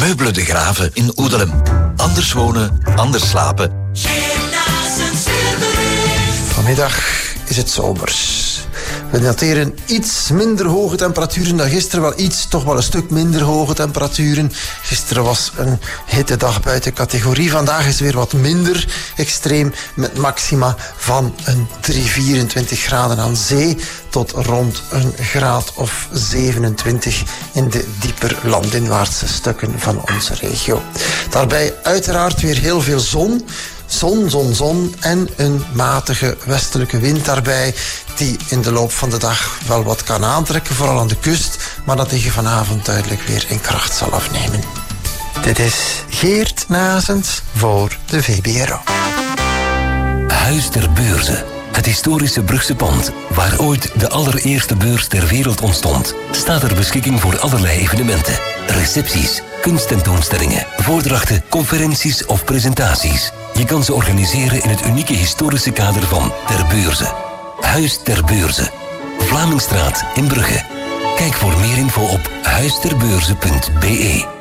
Meubelen de Graven in Oedelem. Anders wonen, anders slapen. Vanmiddag is het zomers. We noteren iets minder hoge temperaturen dan gisteren. Wel toch wel een stuk minder hoge temperaturen. Gisteren was een hittedag buiten categorie. Vandaag is weer wat minder extreem. Met maxima van een 24 graden aan zee. Tot rond een graad of 27 in de dieper landinwaartse stukken van onze regio. Daarbij uiteraard weer heel veel zon. Zon en een matige westelijke wind daarbij, die in de loop van de dag wel wat kan aantrekken, vooral aan de kust, maar dat tegen vanavond duidelijk weer in kracht zal afnemen. Dit is Geert Nazens voor de VBRO. Huis ter Beurze. Het historische Brugse pand, waar ooit de allereerste beurs ter wereld ontstond, staat ter beschikking voor allerlei evenementen. Recepties, kunsttentoonstellingen, voordrachten, conferenties of presentaties. Je kan ze organiseren in het unieke historische kader van Ter Beurze. Huis ter Beurze. Vlamingstraat in Brugge. Kijk voor meer info op huisterbeurze.be.